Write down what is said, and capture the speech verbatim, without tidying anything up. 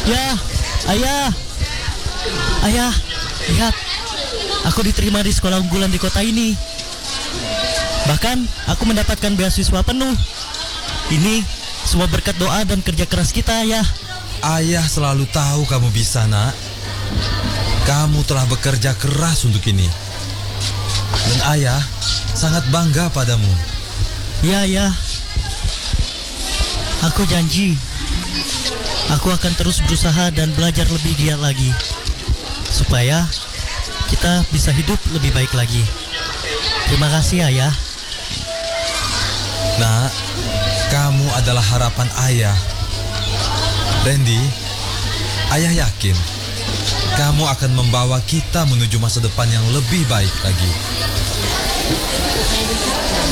Ya, ayah, ayah, lihat, aku diterima di sekolah unggulan di kota ini. Bahkan aku mendapatkan beasiswa penuh. Ini semua berkat doa dan kerja keras kita, ayah. Ayah selalu tahu kamu bisa, nak. Kamu telah bekerja keras untuk ini. Dan ayah sangat bangga padamu. Ya, ya. Aku janji, aku akan terus berusaha dan belajar lebih giat lagi, supaya kita bisa hidup lebih baik lagi. Terima kasih, ayah. Nak, kamu adalah harapan ayah. Randy, ayah yakin kamu akan membawa kita menuju masa depan yang lebih baik lagi.